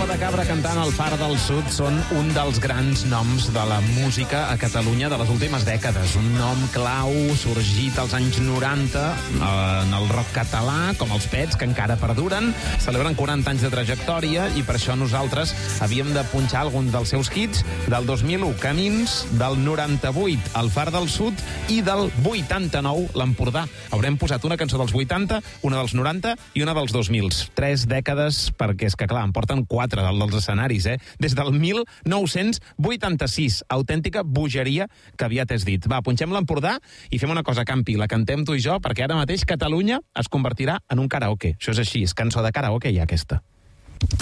de Cabra cantant El Far del Sud són un dels grans noms de la música a Catalunya de les últimes dècades. Un nom clau sorgit als anys 90 en el rock català, com els Pets, que encara perduren. Celebren 40 anys de trajectòria i per això nosaltres havíem de punxar algun dels seus hits del 2001, Camins, del 98, El Far del Sud, i del 89, l'Empordà. Haurem posat una cançó dels 80, una dels 90 i una dels 2000. 3 dècades, perquè és que, clar, en porten 4 dels escenaris, des del 1986. Autèntica bogeria que aviat és dit. Va, punxem l'Empordà i fem una cosa, Campi, la cantem tu i jo, perquè ara mateix Catalunya es convertirà en un karaoke. Això és així, és cançó de karaoke ja aquesta.